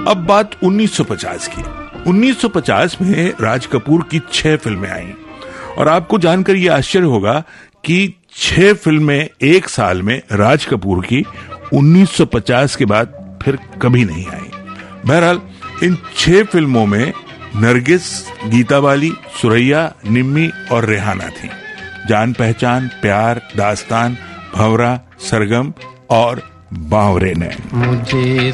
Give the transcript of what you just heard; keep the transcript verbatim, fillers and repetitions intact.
अब बात उन्नीस सौ पचास की। उन्नीस सौ पचास में राज कपूर की छह फिल्में आईं और आपको जानकर यह आश्चर्य होगा कि छह फिल्में एक साल में राज कपूर की उन्नीस सौ पचास के बाद फिर कभी नहीं आई। बहरहाल इन छह फिल्मों में नरगिस, गीता बाली, सुरैया, निम्मी और रेहाना थी। जान पहचान, प्यार, दास्तान, भंवरा, सरगम और बावरे ने। मुझे